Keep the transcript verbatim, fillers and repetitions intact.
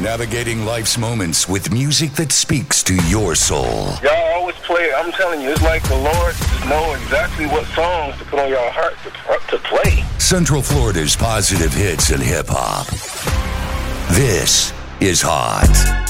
Navigating life's moments with music that speaks to your soul. Y'all always play, I'm telling you, it's like the Lord just know exactly what songs to put on your heart to, to play. Central Florida's positive hits and hip-hop. This is Hot.